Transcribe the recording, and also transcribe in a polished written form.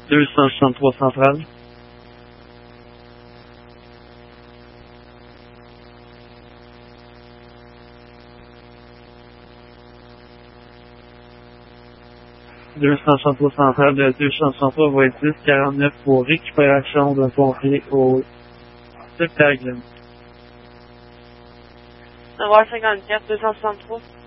263 centrale. Centrale de 263 va être 1049 pour récupération d'un pompier au Septaglen. 9h54, 263.